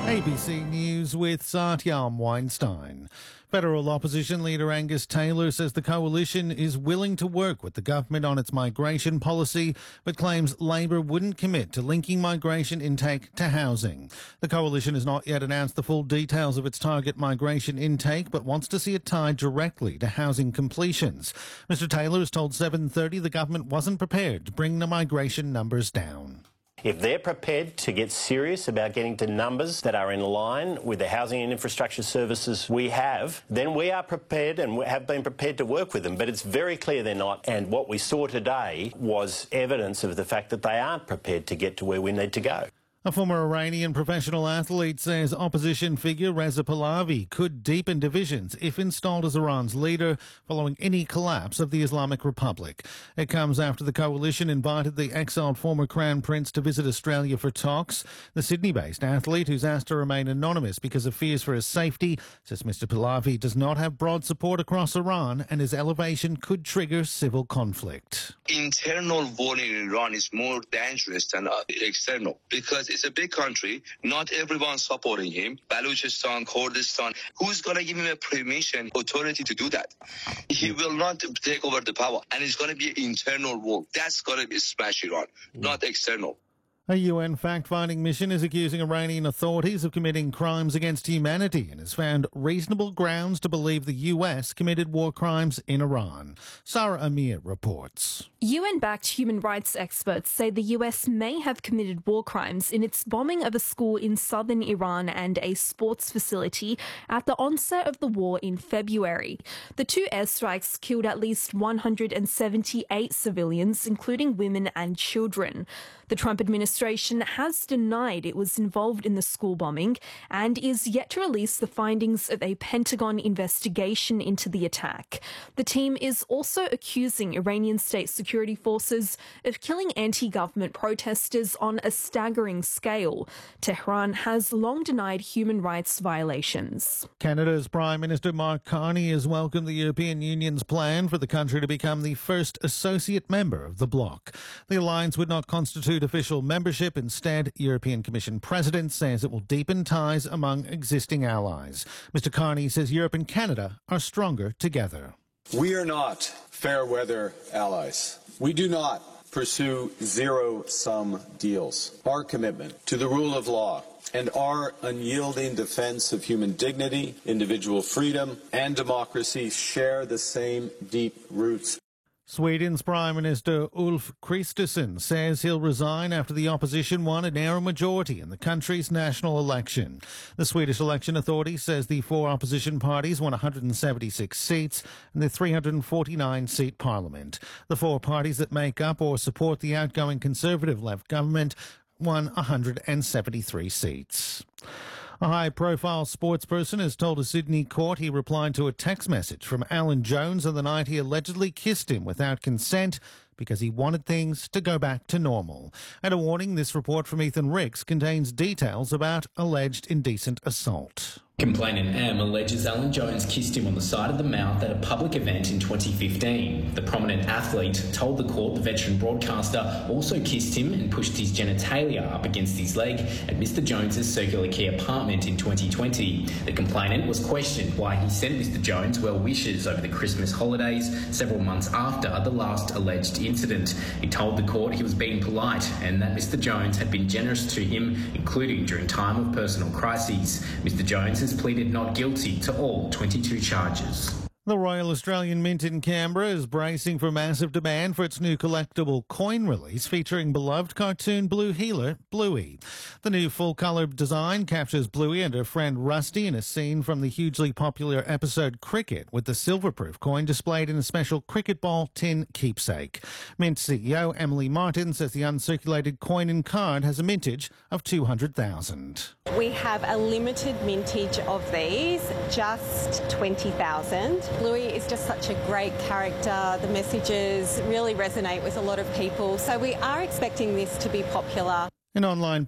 ABC News with Satyam Weinstein. Federal opposition leader Angus Taylor says the coalition is willing to work with the government on its migration policy, but claims Labor wouldn't commit to linking migration intake to housing. The coalition has not yet announced the full details of its target migration intake, but wants to see it tied directly to housing completions. Mr Taylor has told 7:30 the government wasn't prepared to bring the migration numbers down. If they're prepared to get serious about getting to numbers that are in line with the housing and infrastructure services we have, then we are prepared and have been prepared to work with them. But it's very clear they're not. And what we saw today was evidence of the fact that they aren't prepared to get to where we need to go. A former Iranian professional athlete says opposition figure Reza Pahlavi could deepen divisions if installed as Iran's leader following any collapse of the Islamic Republic. It comes after the coalition invited the exiled former Crown Prince to visit Australia for talks. The Sydney-based athlete, who's asked to remain anonymous because of fears for his safety, says Mr Pahlavi does not have broad support across Iran and his elevation could trigger civil conflict. Internal war in Iran is more dangerous than external because it's a big country. Not everyone supporting him. Balochistan, Kurdistan. Who's going to give him a permission, authority to do that? He will not take over the power. And it's going to be an internal war. That's going to be smash Iran, not external. A UN fact-finding mission is accusing Iranian authorities of committing crimes against humanity and has found reasonable grounds to believe the US committed war crimes in Iran. Sarah Amir reports. UN-backed human rights experts say the US may have committed war crimes in its bombing of a school in southern Iran and a sports facility at the onset of the war in February. The two airstrikes killed at least 178 civilians, including women and children. The Trump administration has denied it was involved in the school bombing and is yet to release the findings of a Pentagon investigation into the attack. The team is also accusing Iranian state security forces of killing anti-government protesters on a staggering scale. Tehran has long denied human rights violations. Canada's Prime Minister Mark Carney has welcomed the European Union's plan for the country to become the first associate member of the bloc. The alliance would not constitute official membership. Instead, European Commission President says it will deepen ties among existing allies. Mr Carney says Europe and Canada are stronger together. We are not fair-weather allies. We do not pursue zero-sum deals. Our commitment to the rule of law and our unyielding defense of human dignity, individual freedom, and democracy share the same deep roots. Sweden's Prime Minister Ulf Kristersson says he'll resign after the opposition won a narrow majority in the country's national election. The Swedish Election Authority says the four opposition parties won 176 seats in the 349-seat parliament. The four parties that make up or support the outgoing Conservative left government won 173 seats. A high-profile sportsperson has told a Sydney court he replied to a text message from Alan Jones on the night he allegedly kissed him without consent because he wanted things to go back to normal. And a warning, this report from Ethan Ricks contains details about alleged indecent assault. Complainant M alleges Alan Jones kissed him on the side of the mouth at a public event in 2015. The prominent athlete told the court the veteran broadcaster also kissed him and pushed his genitalia up against his leg at Mr Jones's Circular Quay apartment in 2020. The complainant was questioned why he sent Mr Jones well wishes over the Christmas holidays several months after the last alleged incident. He told the court he was being polite and that Mr Jones had been generous to him, including during time of personal crises. Mr Jones has pleaded not guilty to all 22 charges. The Royal Australian Mint in Canberra is bracing for massive demand for its new collectible coin release featuring beloved cartoon blue heeler Bluey. The new full-colour design captures Bluey and her friend Rusty in a scene from the hugely popular episode Cricket, with the silverproof coin displayed in a special cricket ball tin keepsake. Mint CEO Emily Martin says the uncirculated coin and card has a mintage of 200,000. We have a limited mintage of these, just 20,000. Bluey is just such a great character. The messages really resonate with a lot of people. So we are expecting this to be popular. An online